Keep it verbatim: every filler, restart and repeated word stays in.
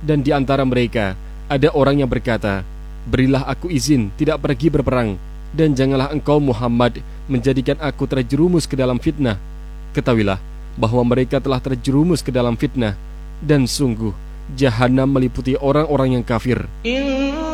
Dan di antara mereka ada orang yang berkata, "Berilah aku izin tidak pergi berperang, dan janganlah engkau Muhammad menjadikan aku terjerumus ke dalam fitnah." Ketahuilah bahwa mereka telah terjerumus ke dalam fitnah, dan sungguh Jahanam meliputi orang-orang yang kafir.